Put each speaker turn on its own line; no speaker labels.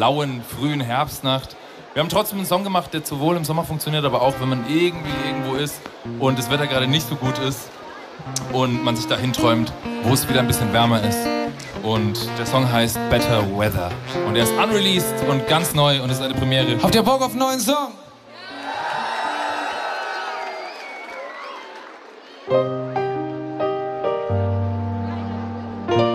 lauen, frühen Herbstnacht. Wir haben trotzdem einen Song gemacht, der sowohl im Sommer funktioniert, aber auch, wenn man irgendwie irgendwo ist und das Wetter gerade nicht so gut ist und man sich dahin träumt, wo es wieder ein bisschen wärmer ist. Und der Song heißt Better Weather. Und er ist unreleased und ganz neu und ist eine Premiere.
Habt ihr Bock auf einen neuen Song?